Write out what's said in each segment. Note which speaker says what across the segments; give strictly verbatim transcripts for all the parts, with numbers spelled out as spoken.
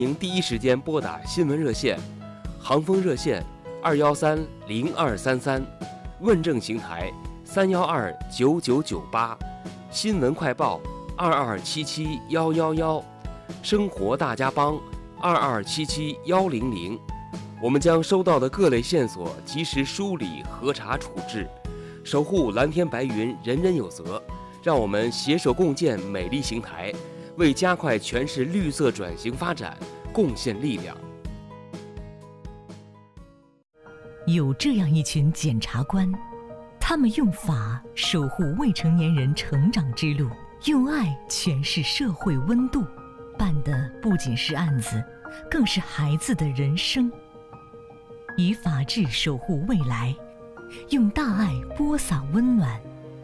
Speaker 1: 您第一时间拨打新闻热线，航风热线二幺三零二三三，问政邢台三幺二九九九八，新闻快报二二七七幺幺幺，生活大家帮二二七七幺零零。我们将收到的各类线索及时梳理、核查、处置，守护蓝天白云，人人有责。让我们携手共建美丽邢台，为加快全市绿色转型发展贡献力量。
Speaker 2: 有这样一群检察官，他们用法守护未成年人成长之路，用爱诠释社会温度，办的不仅是案子，更是孩子的人生。以法治守护未来，用大爱播撒温暖，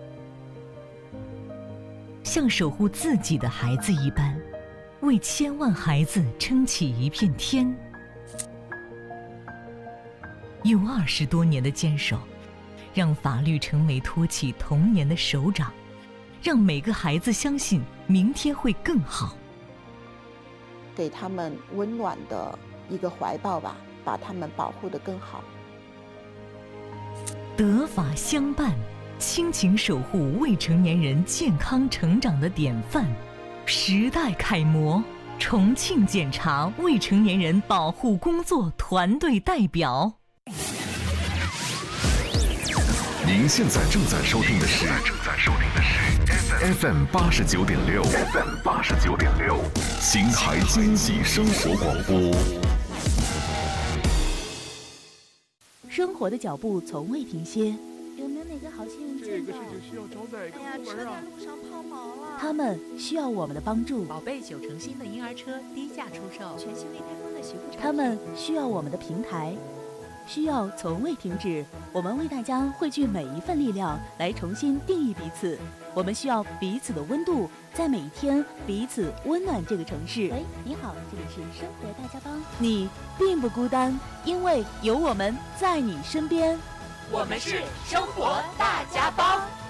Speaker 2: 像守护自己的孩子一般，为千万孩子撑起一片天。有二十多年的坚守，让法律成为托起童年的手掌，让每个孩子相信明天会更好。
Speaker 3: 给他们温暖的一个怀抱吧，把他们保护得更好。
Speaker 2: 德法相伴，亲情守护未成年人健康成长的典范，时代楷模，重庆检察未成年人保护工作团队代表。
Speaker 4: 您现在正在收听的是正在收听的是 F M 八十九点六 F M 八十九点六邢台经济生活广播。
Speaker 5: 生活的脚步从未停歇。
Speaker 6: 有没有哪个好心人见到？
Speaker 7: 这个事情需要找哪个部门啊？
Speaker 6: 哎呀，车在路上抛锚了。
Speaker 5: 他们需要我们的帮助。
Speaker 8: 宝贝九成新的婴儿车低价出售，
Speaker 6: 全新未开封的徐汇产品。
Speaker 5: 他们需要我们的平台，需要从未停止。我们为大家汇聚每一份力量，来重新定义彼此。我们需要彼此的温度，在每一天彼此温暖这个城市。
Speaker 6: 喂，你好，这里是生活大家帮。
Speaker 5: 你并不孤单，因为有我们在你身边。
Speaker 9: 我们是生活大家帮。